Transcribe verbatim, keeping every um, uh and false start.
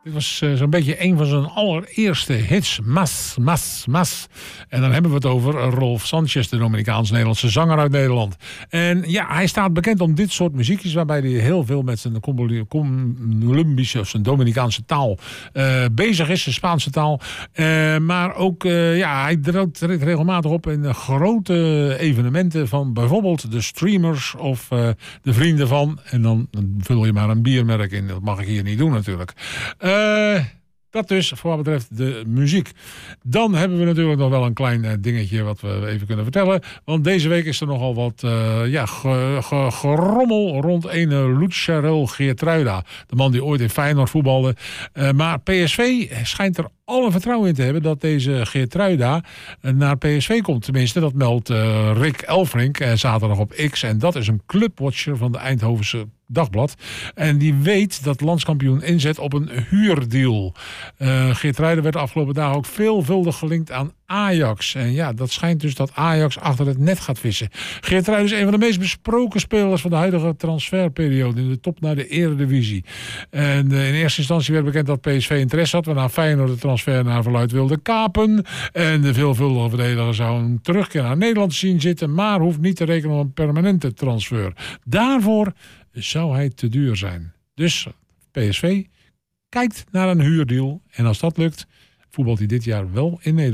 Dit was uh, zo'n beetje een van zijn allereerste hits. Mas, mas, mas. En dan hebben we het over Rolf Sanchez, de Dominicaans-Nederlandse zanger uit Nederland. En ja, hij staat bekend om dit soort muziekjes, waarbij hij heel veel met zijn Columbische of zijn Dominicaanse taal uh, bezig is, de Spaanse taal. Uh, maar ook, uh, ja, hij treedt regelmatig op in grote evenementen van bijvoorbeeld de Streamers of uh, de Vrienden van. En dan, dan vul je maar een biermerk in. Dat mag ik hier niet doen natuurlijk. Uh, dat dus voor wat betreft de muziek. Dan hebben we natuurlijk nog wel een klein uh, dingetje wat we even kunnen vertellen. Want deze week is er nogal wat uh, ja, ge, ge, gerommel rond een Lucharel Geertruida. De man die ooit in Feyenoord voetbalde. Uh, maar P S V schijnt er alle vertrouwen in te hebben dat deze Geertruida naar P S V komt. Tenminste, dat meldt uh, Rick Elfrink uh, zaterdag op X. En dat is een clubwatcher van de Eindhovense Dagblad. En die weet dat landskampioen inzet op een huurdeal. Uh, Geertruida werd de afgelopen dagen ook veelvuldig gelinkt aan Ajax. En ja, dat schijnt dus dat Ajax achter het net gaat vissen. Geertruida is een van de meest besproken spelers van de huidige transferperiode in de top naar de Eredivisie. En uh, in eerste instantie werd bekend dat P S V interesse had, waarna Feyenoord de transfer naar verluidt wilde kapen. En de veelvuldige verdediger zou een terugkeer naar Nederland zien zitten, maar hoeft niet te rekenen op een permanente transfer. Daarvoor zou hij te duur zijn. Dus P S V kijkt naar een huurdeal. En als dat lukt, voetbalt hij dit jaar wel in Nederland.